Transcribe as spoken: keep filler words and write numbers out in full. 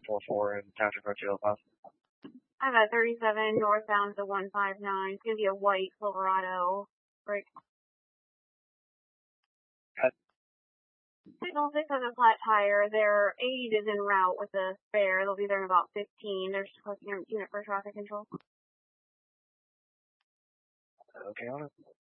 four four in Township Road two oh five. I'm at thirty-seven northbound to one five nine. It's going to be a white Silverado break. Okay. Signal six has a flat tire. Their aid is en route with a spare. They'll be there in about fifteen. They're just posting a unit for traffic control. Okay on it.